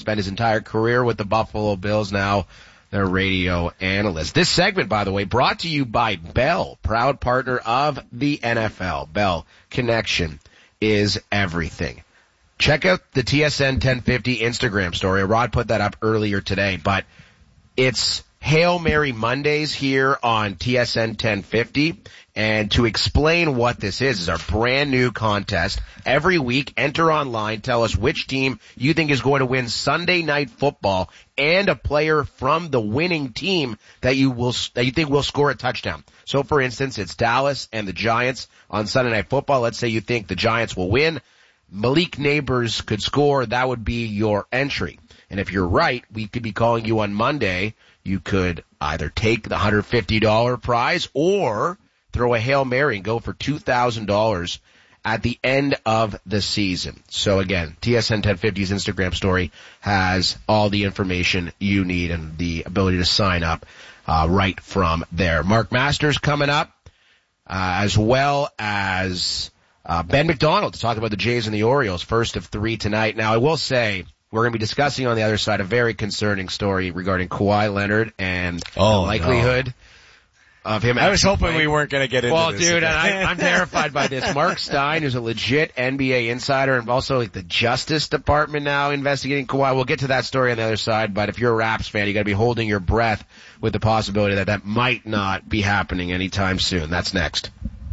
spent his entire career with the Buffalo Bills, now their radio analyst. This segment, by the way, brought to you by Bell, proud partner of the NFL. Bell, connection is everything. Check out the TSN 1050 Instagram story. Rod put that up earlier today, but it's Hail Mary Mondays here on TSN 1050. And to explain what this is our brand new contest. Every week, enter online, tell us which team you think is going to win Sunday Night Football and a player from the winning team that you think will score a touchdown. So for instance, it's Dallas and the Giants on Sunday Night Football. Let's say you think the Giants will win. Malik Neighbors could score. That would be your entry. And if you're right, we could be calling you on Monday. You could either take the $150 prize or throw a Hail Mary and go for $2,000 at the end of the season. So again, TSN 1050's Instagram story has all the information you need and the ability to sign up right from there. Mark Masters coming up, as well as Ben McDonald to talk about the Jays and the Orioles, first of 3 tonight. Now, I will say, we're going to be discussing on the other side a very concerning story regarding Kawhi Leonard and the likelihood of him. I was hoping we weren't going to get into this. Well, dude, I'm terrified by this. Mark Stein, who's a legit NBA insider and also like the Justice Department now investigating Kawhi. We'll get to that story on the other side, but if you're a Raps fan, you got to be holding your breath with the possibility that might not be happening anytime soon. That's next.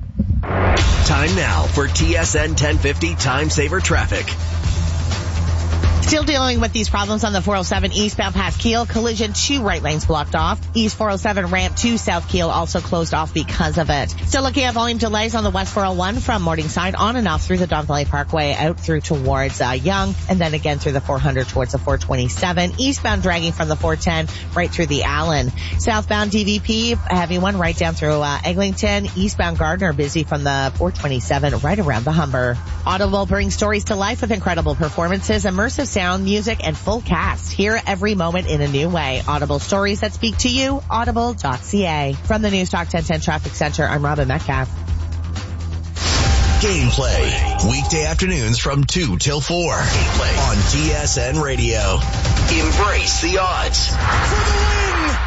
Time now for TSN 1050 Time Saver Traffic. Still dealing with these problems on the 407 eastbound past Kiel. Collision, 2 right lanes blocked off. East 407 ramp to South Kiel also closed off because of it. Still looking at volume delays on the West 401 from Morningside on and off through the Don Valley Parkway out through towards Yonge, and then again through the 400 towards the 427. Eastbound dragging from the 410 right through the Allen. Southbound DVP, a heavy one right down through Eglinton. Eastbound Gardner busy from the 427 right around the Humber. Audible brings stories to life with incredible performances, immersive sound, music, and full cast. Hear every moment in a new way. Audible stories that speak to you. Audible.ca. From the News Talk 1010 Traffic Center, I'm Robin Metcalf. Gameplay. Weekday afternoons from 2 till 4. Gameplay on TSN Radio. Embrace the odds. For the win!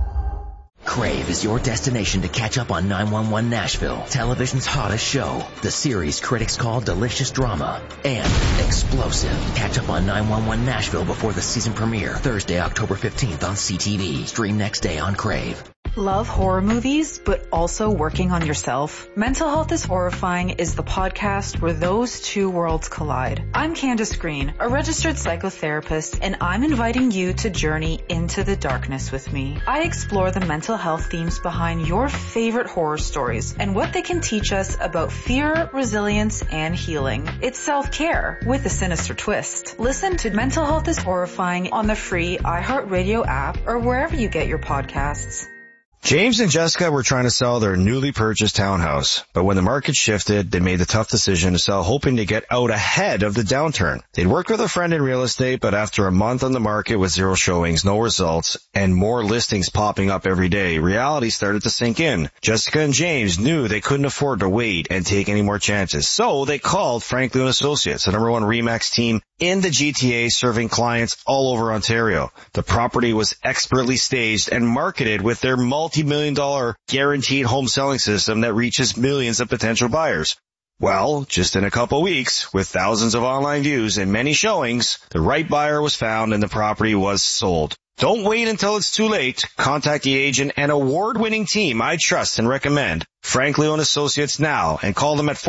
Crave is your destination to catch up on 911 Nashville, television's hottest show. The series critics call delicious drama and explosive. Catch up on 911 Nashville before the season premiere, Thursday, October 15th on CTV. Stream next day on Crave. Love horror movies, but also working on yourself? Mental Health is Horrifying is the podcast where those two worlds collide. I'm Candace Green, a registered psychotherapist, and I'm inviting you to journey into the darkness with me. I explore the mental health themes behind your favorite horror stories and what they can teach us about fear, resilience, and healing. It's self-care with a sinister twist. Listen to Mental Health is Horrifying on the free iHeartRadio app or wherever you get your podcasts. James and Jessica were trying to sell their newly purchased townhouse, but when the market shifted, they made the tough decision to sell, hoping to get out ahead of the downturn. They'd worked with a friend in real estate, but after a month on the market with 0 showings, no results, and more listings popping up every day, reality started to sink in. Jessica and James knew they couldn't afford to wait and take any more chances, so they called Franklin Associates, the #1 RE/MAX team in the GTA, serving clients all over Ontario. The property was expertly staged and marketed with their multi-million-dollar guaranteed home selling system that reaches millions of potential buyers. Well, just in a couple weeks, with thousands of online views and many showings, the right buyer was found and the property was sold. Don't wait until it's too late. Contact the agent and award-winning team I trust and recommend, Frank Leon Associates, now, and call them at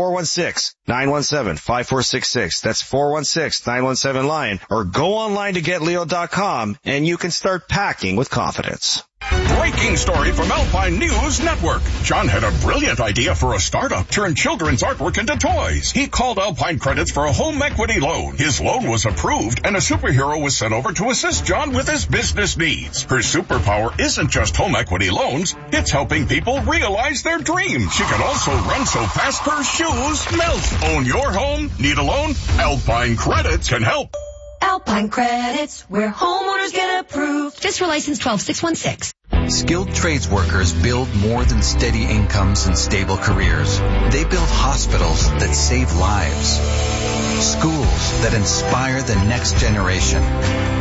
416-917-5466. That's 416-917-LION, or go online to getleo.com and you can start packing with confidence. Breaking story from Alpine News Network. John had a brilliant idea for a startup, turn children's artwork into toys. He called Alpine Credits for a home equity loan. His loan was approved and a superhero was sent over to assist John with his business needs. Her superpower isn't just home equity loans, it's helping people realize their dreams. She can also run so fast her shoes melt. Own your home? Need a loan? Alpine Credits can help. Alpine Credits, where homeowners get approved. FSRA license 12616. Skilled trades workers build more than steady incomes and stable careers. They build hospitals that save lives, schools that inspire the next generation,